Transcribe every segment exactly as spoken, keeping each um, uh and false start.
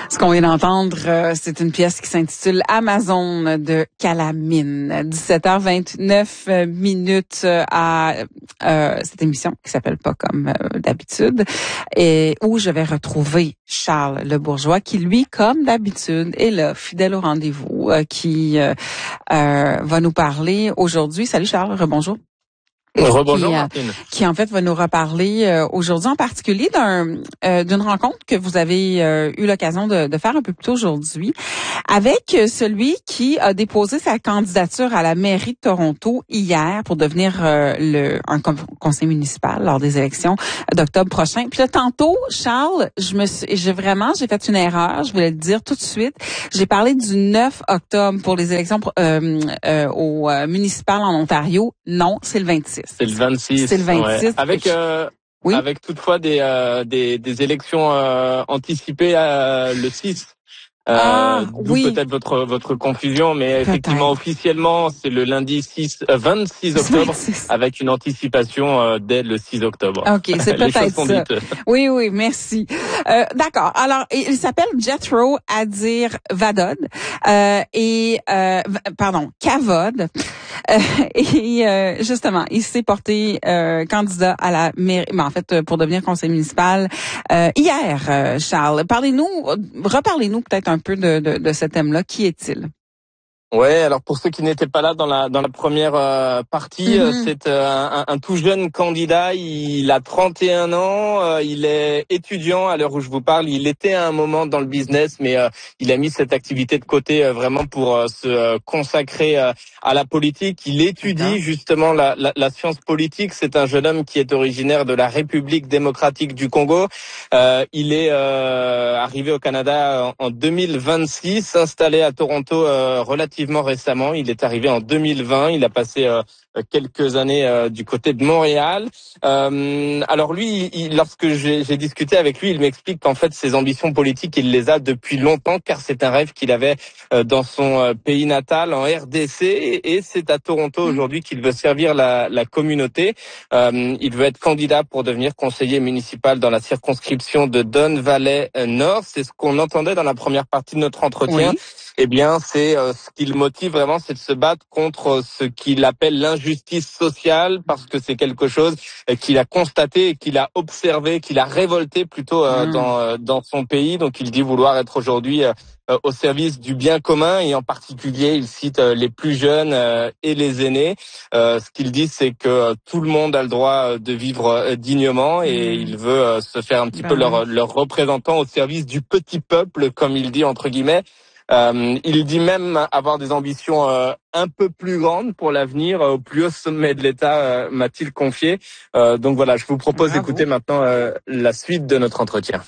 Ce qu'on vient d'entendre, euh, c'est une pièce qui s'intitule Amazon de Calamine. dix-sept heures vingt-neuf minutes à euh, cette émission qui s'appelle pas comme euh, d'habitude et où je vais retrouver Charles Le Bourgeois qui, lui, comme d'habitude, est là, fidèle au rendez-vous, euh, qui euh, euh, va nous parler aujourd'hui. Salut Charles, rebonjour. Rebonjour qui, Martine. Qui en fait va nous reparler euh, aujourd'hui en particulier d'un euh, d'une rencontre que vous avez euh, eu l'occasion de, de faire un peu plus tôt aujourd'hui avec celui qui a déposé sa candidature à la mairie de Toronto hier pour devenir euh, le un conseil municipal lors des élections d'octobre prochain. Puis là tantôt, Charles, je me suis j'ai vraiment j'ai fait une erreur, je voulais le dire tout de suite. J'ai parlé du neuf octobre pour les élections euh, euh, au euh, municipal en Ontario. Non, c'est le vingt-six. C'est le vingt-six. C'est le vingt-six. Ouais. Avec euh, oui. avec toutefois des euh, des, des élections euh, anticipées euh, le six. Euh, ah, d'où oui. peut-être votre votre confusion, mais peut-être. Effectivement officiellement c'est le lundi six, euh, vingt-six octobre vingt-six. Avec une anticipation euh, dès le six octobre. Ok, c'est peut-être ça. Oui, oui, merci. Euh, d'accord. Alors, il s'appelle Jethro Adir Vadod euh, et euh, pardon, Kavod. Euh, et euh, justement, il s'est porté euh, candidat à la mairie, mais en fait pour devenir conseiller municipal euh, hier. Euh, Charles, parlez-nous, reparlez-nous peut-être un peu de, de, de ce thème-là. Qui est-il? Ouais, alors pour ceux qui n'étaient pas là dans la dans la première euh, partie, mm-hmm. c'est euh, un, un tout jeune candidat. Il a trente et un ans, euh, il est étudiant à l'heure où je vous parle. Il était à un moment dans le business, mais euh, il a mis cette activité de côté euh, vraiment pour euh, se euh, consacrer euh, à la politique. Il étudie okay. justement la, la, la science politique. C'est un jeune homme qui est originaire de la République démocratique du Congo. Euh, il est euh, arrivé au Canada en, en deux mille vingt-six, installé à Toronto euh, relativement récemment. Il est arrivé en deux mille vingt. Il a passé euh, quelques années euh, du côté de Montréal. Euh, alors lui, il, lorsque j'ai, j'ai discuté avec lui, il m'explique qu'en fait ses ambitions politiques, il les a depuis longtemps, car c'est un rêve qu'il avait euh, dans son euh, pays natal, en R D C, et, et c'est à Toronto aujourd'hui qu'il veut servir la, la communauté. Euh, il veut être candidat pour devenir conseiller municipal dans la circonscription de Don Valley Nord. C'est ce qu'on entendait dans la première partie de notre entretien. Oui. Eh bien, c'est euh, ce qui le motive vraiment, c'est de se battre contre ce qu'il appelle l'injustice sociale, parce que c'est quelque chose qu'il a constaté, qu'il a observé, qu'il a révolté plutôt euh, mmh. dans euh, dans son pays. Donc, il dit vouloir être aujourd'hui euh, au service du bien commun, et en particulier, il cite euh, les plus jeunes euh, et les aînés. Euh, ce qu'il dit, c'est que euh, tout le monde a le droit de vivre euh, dignement, et mmh. il veut euh, se faire un petit ben. peu leur leur représentant au service du petit peuple, comme il dit entre guillemets. Euh, il dit même avoir des ambitions euh, un peu plus grandes pour l'avenir, euh, au plus haut sommet de l'État, euh, m'a-t-il confié. Euh, donc voilà, je vous propose Bravo. d'écouter maintenant euh, la suite de notre entretien.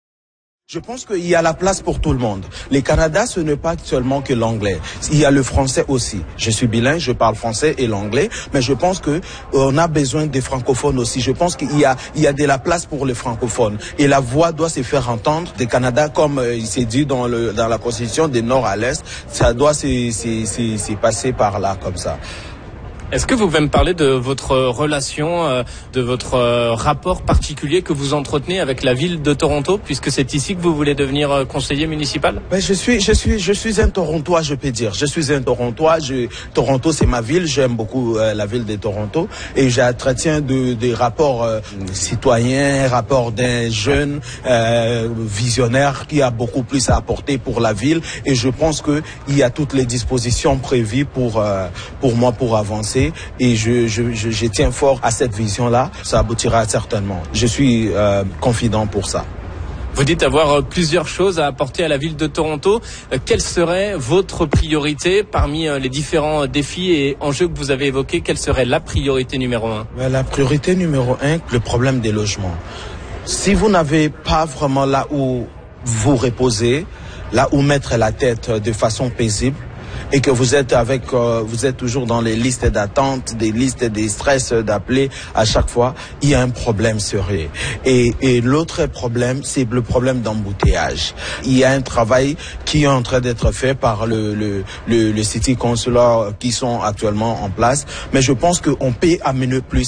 Je pense qu'il y a la place pour tout le monde. Le Canada, ce n'est pas seulement que l'anglais. Il y a le français aussi. Je suis bilingue, je parle français et l'anglais, mais je pense que on a besoin des francophones aussi. Je pense qu'il y a, il y a de la place pour les francophones. Et la voix doit se faire entendre. Le Canada, comme euh, il s'est dit dans le, dans la Constitution, des nord à l'est, ça doit se, se, se, se passer par là, comme ça. Est-ce que vous pouvez me parler de votre relation, de votre rapport particulier que vous entretenez avec la ville de Toronto, puisque c'est ici que vous voulez devenir conseiller municipal? Ben, je suis, je suis, je suis un Torontois, je peux dire. Je suis un Torontois. Je, Toronto, c'est ma ville. J'aime beaucoup euh, la ville de Toronto, et j'entretiens de, des rapports euh, citoyens, rapports d'un jeune euh, visionnaire qui a beaucoup plus à apporter pour la ville. Et je pense que il y a toutes les dispositions prévues pour euh, pour moi pour avancer. Et je, je, je, je tiens fort à cette vision-là. Ça aboutira certainement. Je suis euh, confident pour ça. Vous dites avoir plusieurs choses à apporter à la ville de Toronto. Quelle serait votre priorité parmi les différents défis et enjeux que vous avez évoqués? Quelle serait la priorité numéro un? La priorité numéro un, le problème des logements. Si vous n'avez pas vraiment là où vous reposer, là où mettre la tête de façon paisible, et que vous êtes avec, euh, vous êtes toujours dans les listes d'attente, des listes des stress d'appeler à chaque fois, il y a un problème sérieux. Et, et l'autre problème, c'est le problème d'embouteillage. Il y a un travail qui est en train d'être fait par le, le, le, le City Councilor qui sont actuellement en place, mais je pense qu'on peut amener plus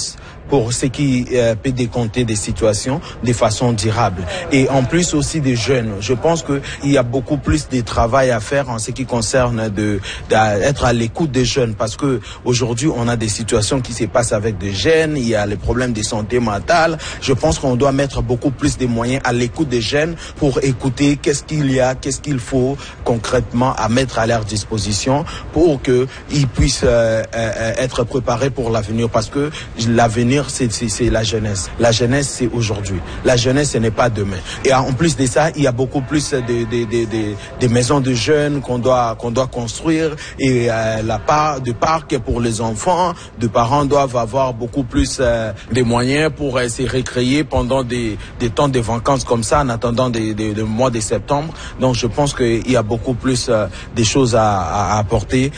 pour ce qui euh, peut décompter des situations de façon durable. Et en plus aussi des jeunes, je pense que il y a beaucoup plus de travail à faire en ce qui concerne de d'être à l'écoute des jeunes, parce que aujourd'hui on a des situations qui se passent avec des jeunes, il y a les problèmes de santé mentale. Je pense qu'on doit mettre beaucoup plus de moyens à l'écoute des jeunes pour écouter qu'est-ce qu'il y a, qu'est-ce qu'il faut concrètement à mettre à leur disposition pour que ils puissent euh, euh, être préparés pour l'avenir, parce que l'avenir c'est c'est la jeunesse. La jeunesse c'est aujourd'hui. La jeunesse ce n'est pas demain. Et en plus de ça, il y a beaucoup plus de de de de, de maisons de jeunes qu'on doit qu'on doit construire, et euh, la part de parcs pour les enfants, de parents doivent avoir beaucoup plus euh, de moyens pour euh, se récréer pendant des des temps de vacances comme ça en attendant des des, des mois de septembre. Donc je pense qu'il y a beaucoup plus euh, des choses à, à apporter